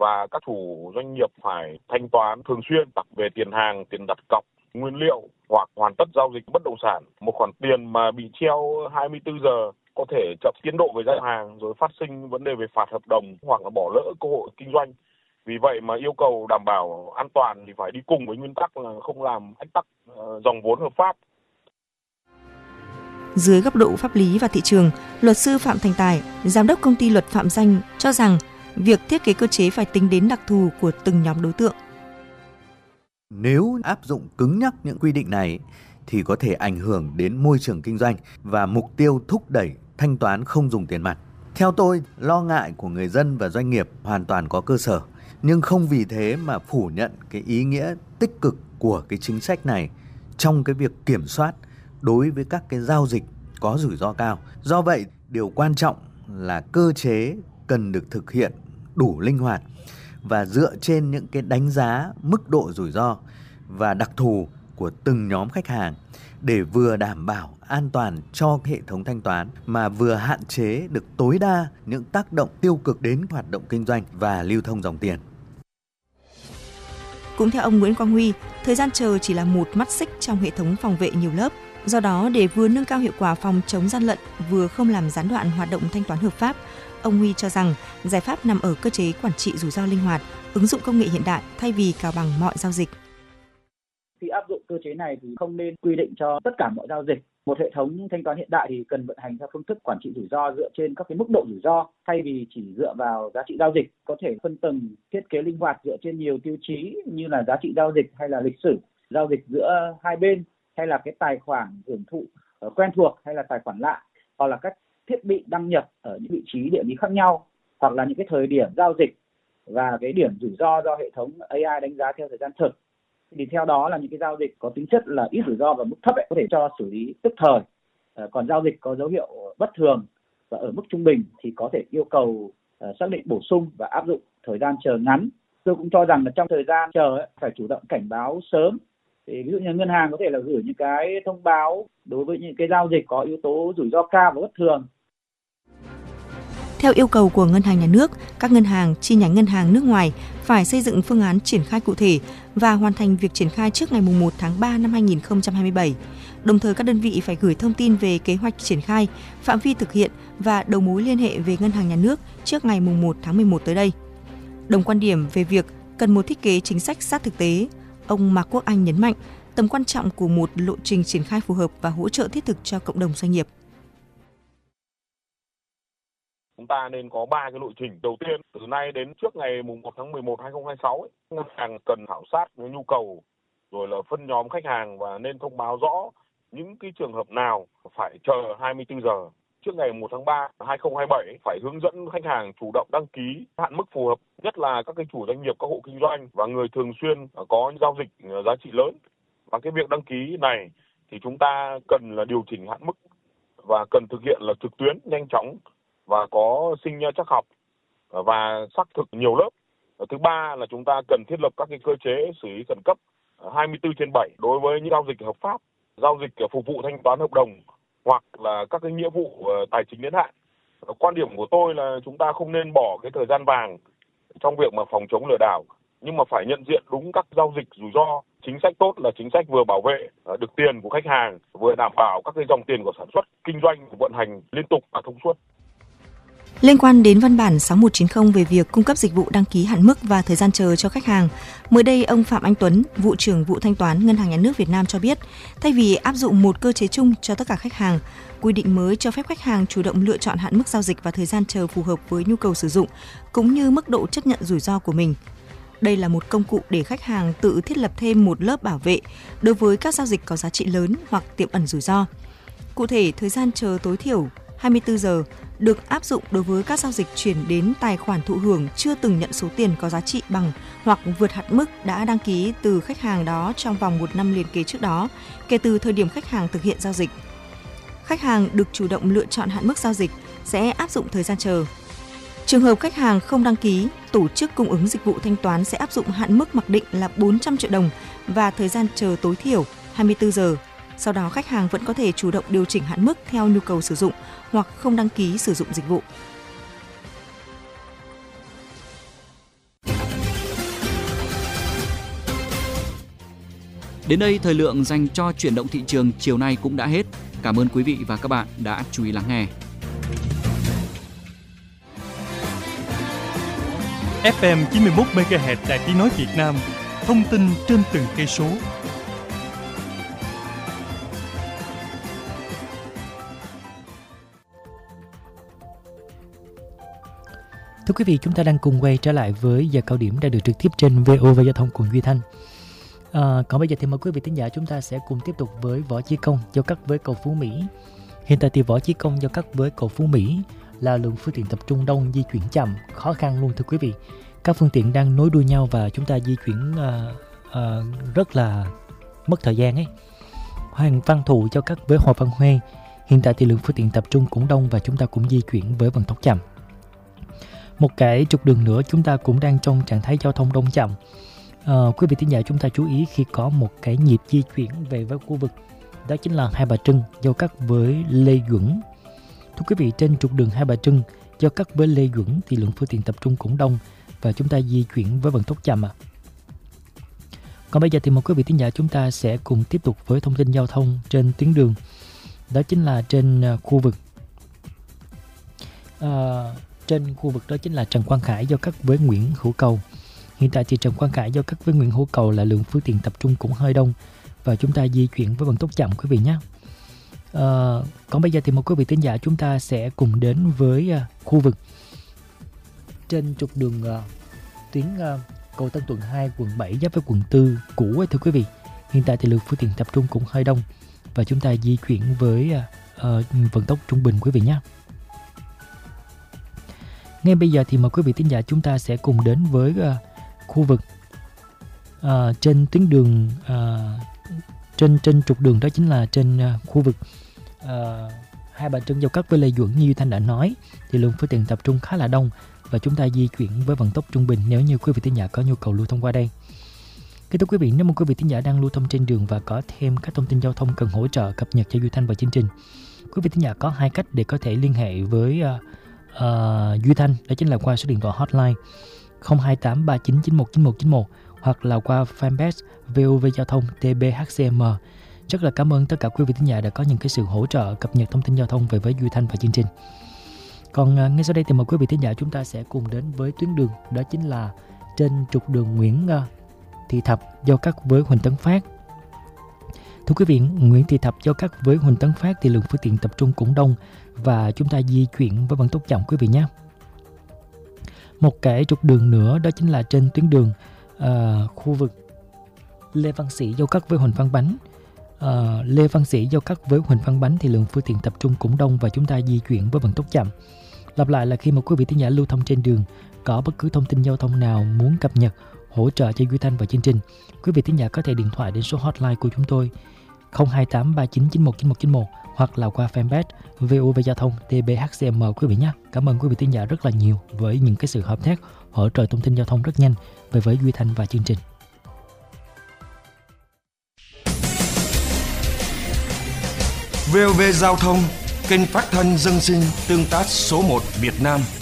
và các chủ doanh nghiệp phải thanh toán thường xuyên về tiền hàng, tiền đặt cọc, nguyên liệu hoặc hoàn tất giao dịch bất động sản. Một khoản tiền mà bị treo 24 giờ có thể chậm tiến độ về giao hàng, rồi phát sinh vấn đề về phạt hợp đồng hoặc là bỏ lỡ cơ hội kinh doanh. Vì vậy mà yêu cầu đảm bảo an toàn thì phải đi cùng với nguyên tắc là không làm ách tắc dòng vốn hợp pháp. Dưới góc độ pháp lý và thị trường, luật sư Phạm Thành Tài, giám đốc công ty luật Phạm Danh cho rằng việc thiết kế cơ chế phải tính đến đặc thù của từng nhóm đối tượng. Nếu áp dụng cứng nhắc những quy định này thì có thể ảnh hưởng đến môi trường kinh doanh và mục tiêu thúc đẩy thanh toán không dùng tiền mặt. Theo tôi, lo ngại của người dân và doanh nghiệp hoàn toàn có cơ sở, nhưng không vì thế mà phủ nhận cái ý nghĩa tích cực của cái chính sách này trong cái việc kiểm soát đối với các cái giao dịch có rủi ro cao. Do vậy, điều quan trọng là cơ chế cần được thực hiện đủ linh hoạt và dựa trên những cái đánh giá mức độ rủi ro và đặc thù của từng nhóm khách hàng để vừa đảm bảo an toàn cho hệ thống thanh toán mà vừa hạn chế được tối đa những tác động tiêu cực đến hoạt động kinh doanh và lưu thông dòng tiền. Cũng theo ông Nguyễn Quang Huy, thời gian chờ chỉ là một mắt xích trong hệ thống phòng vệ nhiều lớp. Do đó, để vừa nâng cao hiệu quả phòng chống gian lận, vừa không làm gián đoạn hoạt động thanh toán hợp pháp, ông Huy cho rằng giải pháp nằm ở cơ chế quản trị rủi ro linh hoạt, ứng dụng công nghệ hiện đại thay vì cào bằng mọi giao dịch. Khi áp dụng cơ chế này thì không nên quy định cho tất cả mọi giao dịch. Một hệ thống thanh toán hiện đại thì cần vận hành theo phương thức quản trị rủi ro dựa trên các cái mức độ rủi ro thay vì chỉ dựa vào giá trị giao dịch, có thể phân tầng thiết kế linh hoạt dựa trên nhiều tiêu chí như là giá trị giao dịch hay là lịch sử giao dịch giữa hai bên, hay là cái tài khoản hưởng thụ quen thuộc hay là tài khoản lạ, hoặc là các thiết bị đăng nhập ở những vị trí địa lý khác nhau, hoặc là những cái thời điểm giao dịch và cái điểm rủi ro do hệ thống AI đánh giá theo thời gian thực. Thì theo đó là những cái giao dịch có tính chất là ít rủi ro và mức thấp có thể cho xử lý tức thời. Còn giao dịch có dấu hiệu bất thường và ở mức trung bình thì có thể yêu cầu xác định bổ sung và áp dụng thời gian chờ ngắn. Tôi cũng cho rằng là trong thời gian chờ phải chủ động cảnh báo sớm. Thì ví dụ như ngân hàng có thể là gửi những cái thông báo đối với những cái giao dịch có yếu tố rủi ro cao và bất thường. Theo yêu cầu của Ngân hàng Nhà nước, các ngân hàng, chi nhánh ngân hàng nước ngoài phải xây dựng phương án triển khai cụ thể và hoàn thành việc triển khai trước ngày 1 tháng 3 năm 2027. Đồng thời các đơn vị phải gửi thông tin về kế hoạch triển khai, phạm vi thực hiện và đầu mối liên hệ về Ngân hàng Nhà nước trước ngày 1 tháng 11 tới đây. Đồng quan điểm về việc cần một thiết kế chính sách sát thực tế, ông Mạc Quốc Anh nhấn mạnh tầm quan trọng của một lộ trình triển khai phù hợp và hỗ trợ thiết thực cho cộng đồng doanh nghiệp. Chúng ta nên có 3 cái lộ trình. Đầu tiên, từ nay đến trước ngày 1 tháng 11 2026, ngân hàng cần khảo sát với nhu cầu, rồi là phân nhóm khách hàng và nên thông báo rõ những cái trường hợp nào phải chờ 24 giờ. Trước ngày 1 tháng 3 2027 phải hướng dẫn khách hàng chủ động đăng ký hạn mức phù hợp, nhất là các cái chủ doanh nghiệp, các hộ kinh doanh và người thường xuyên có giao dịch giá trị lớn. Và cái việc đăng ký này thì chúng ta cần là điều chỉnh hạn mức và cần thực hiện là trực tuyến, nhanh chóng và có sinh trắc học và xác thực nhiều lớp. Thứ ba là chúng ta cần thiết lập các cái cơ chế xử lý khẩn cấp 24/7 đối với những giao dịch hợp pháp, giao dịch phục vụ thanh toán hợp đồng hoặc là các cái nghĩa vụ tài chính đến hạn. Quan điểm của tôi là chúng ta không nên bỏ cái thời gian vàng trong việc mà phòng chống lừa đảo, nhưng mà phải nhận diện đúng các giao dịch rủi ro. Chính sách tốt là chính sách vừa bảo vệ được tiền của khách hàng, vừa đảm bảo các cái dòng tiền của sản xuất, kinh doanh vận hành liên tục và thông suốt. Liên quan đến văn bản 6190 về việc cung cấp dịch vụ đăng ký hạn mức và thời gian chờ cho khách hàng, mới đây ông Phạm Anh Tuấn, vụ trưởng vụ thanh toán Ngân hàng Nhà nước Việt Nam cho biết, thay vì áp dụng một cơ chế chung cho tất cả khách hàng, quy định mới cho phép khách hàng chủ động lựa chọn hạn mức giao dịch và thời gian chờ phù hợp với nhu cầu sử dụng cũng như mức độ chấp nhận rủi ro của mình. Đây là một công cụ để khách hàng tự thiết lập thêm một lớp bảo vệ đối với các giao dịch có giá trị lớn hoặc tiềm ẩn rủi ro. Cụ thể, thời gian chờ tối thiểu 24 giờ được áp dụng đối với các giao dịch chuyển đến tài khoản thụ hưởng chưa từng nhận số tiền có giá trị bằng hoặc vượt hạn mức đã đăng ký từ khách hàng đó trong vòng 1 năm liền kề trước đó, kể từ thời điểm khách hàng thực hiện giao dịch. Khách hàng được chủ động lựa chọn hạn mức giao dịch sẽ áp dụng thời gian chờ. Trường hợp khách hàng không đăng ký, tổ chức cung ứng dịch vụ thanh toán sẽ áp dụng hạn mức mặc định là 400 triệu đồng và thời gian chờ tối thiểu 24 giờ. Sau đó khách hàng vẫn có thể chủ động điều chỉnh hạn mức theo nhu cầu sử dụng hoặc không đăng ký sử dụng dịch vụ. Đến đây, thời lượng dành cho chuyển động thị trường chiều nay cũng đã hết. Cảm ơn quý vị và các bạn đã chú ý lắng nghe. FM 91 MHz Đài Tiếng nói Việt Nam, thông tin trên từng cây số. Thưa quý vị, chúng ta đang cùng quay trở lại với giờ cao điểm đã được trực tiếp trên VOV Giao thông cùng Duy Thanh. Còn bây giờ thì mời quý vị thính giả chúng ta sẽ cùng tiếp tục với Võ Chí Công giao cắt với cầu Phú Mỹ. Hiện tại thì Võ Chí Công giao cắt với cầu Phú Mỹ là lượng phương tiện tập trung đông, di chuyển chậm, khó khăn luôn thưa quý vị. Các phương tiện đang nối đuôi nhau và chúng ta di chuyển rất là mất thời gian ấy. Hoàng Văn Thụ giao cắt với Hồ Văn Huê. Hiện tại thì lượng phương tiện tập trung cũng đông và chúng ta cũng di chuyển với vận tốc chậm. Một cái trục đường nữa chúng ta cũng đang trong trạng thái giao thông đông chậm. Quý vị thính giả chúng ta chú ý khi có một cái nhịp di chuyển về với khu vực, đó chính là Hai Bà Trưng giao cắt với Lê Duẩn. Thưa quý vị, trên trục đường Hai Bà Trưng giao cắt với Lê Duẩn thì lượng phương tiện tập trung cũng đông và chúng ta di chuyển với vận tốc chậm. Còn bây giờ thì mời quý vị thính giả chúng ta sẽ cùng tiếp tục với thông tin giao thông trên tuyến đường, đó chính là trên khu vực đó chính là Trần Quang Khải giao cắt với Nguyễn Hữu Cầu. Hiện tại thì Trần Quang Khải giao cắt với Nguyễn Hữu Cầu là lượng phương tiện tập trung cũng hơi đông và chúng ta di chuyển với vận tốc chậm quý vị nhé. Còn bây giờ thì một quý vị thính giả chúng ta sẽ cùng đến với khu vực trên trục đường tuyến cầu Tân Thuận 2 quận 7 giáp với quận 4 cũ ấy, thưa quý vị. Hiện tại thì lượng phương tiện tập trung cũng hơi đông và chúng ta di chuyển với vận tốc trung bình quý vị nhé. Ngay bây giờ thì mời quý vị thính giả chúng ta sẽ cùng đến với khu vực trên tuyến đường trên trục đường, đó chính là trên khu vực Hai Bà Trưng giao cắt với Lê Duẩn. Như Thanh đã nói thì lượng phương tiện tập trung khá là đông và chúng ta di chuyển với vận tốc trung bình nếu như quý vị thính giả có nhu cầu lưu thông qua đây. Kính thưa quý vị, nếu mà quý vị thính giả đang lưu thông trên đường và có thêm các thông tin giao thông cần hỗ trợ cập nhật cho Duy Thanh và chương trình, quý vị thính giả có hai cách để có thể liên hệ với Duy Thanh, đó chính là qua số điện thoại hotline 02839919191 hoặc là qua fanpage VOV Giao thông TBHCM. Rất là cảm ơn tất cả quý vị thính giả đã có những cái sự hỗ trợ cập nhật thông tin giao thông về với Duy Thanh và chương trình. Còn ngay sau đây thì mời quý vị thính giả chúng ta sẽ cùng đến với tuyến đường, đó chính là trên trục đường Nguyễn Thị Thập giao cắt với Huỳnh Tấn Phát. Thưa quý vị, Nguyễn Thị Thập giao cắt với Huỳnh Tấn Phát thì lượng phương tiện tập trung cũng đông và chúng ta di chuyển với vận tốc chậm quý vị nhé. Một cái trục đường nữa đó chính là trên tuyến đường khu vực Lê Văn Sĩ giao cắt với Huỳnh Văn Bánh. Lê Văn Sĩ giao cắt với Huỳnh Văn Bánh thì lượng phương tiện tập trung cũng đông và chúng ta di chuyển với vận tốc chậm. Lặp lại là khi mà quý vị thính giả lưu thông trên đường có bất cứ thông tin giao thông nào muốn cập nhật hỗ trợ cho Duy Thanh và chương trình, quý vị thính giả có thể điện thoại đến số hotline của chúng tôi 02839919191 hoặc là qua fanpage VOV Giao thông TBHCM quý vị nhé. Cảm ơn quý vị thính giả rất là nhiều với những cái sự hợp tác hỗ trợ thông tin giao thông rất nhanh về với Duy Thanh và chương trình. VOV Giao thông, kênh phát thanh dân sinh tương tác số 1 Việt Nam.